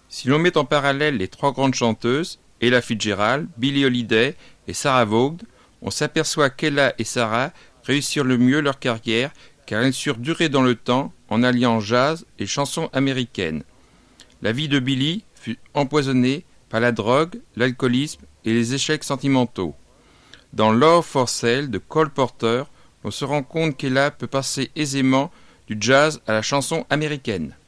Si l'on met en parallèle les trois grandes chanteuses, Ella Fitzgerald, Billie Holiday et Sarah Vaughan, on s'aperçoit qu'Ella et Sarah réussirent le mieux leur carrière car elles surent durer dans le temps en alliant jazz et chansons américaines. La vie de Billie fut empoisonnée par la drogue, l'alcoolisme et les échecs sentimentaux. Dans Love for Sale de Cole Porter, on se rend compte qu'Ella peut passer aisément du jazz à la chanson américaine.